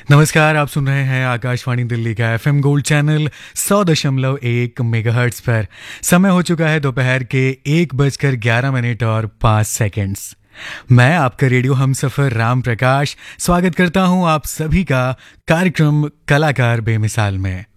नमस्कार, आप सुन रहे हैं आकाशवाणी दिल्ली का एफएम गोल्ड चैनल 100.1 मेगाहर्ट्ज पर। समय हो चुका है दोपहर के 1:11 और 5 सेकंड्स। मैं आपका रेडियो हमसफर राम प्रकाश स्वागत करता हूं आप सभी का कार्यक्रम कलाकार बेमिसाल में।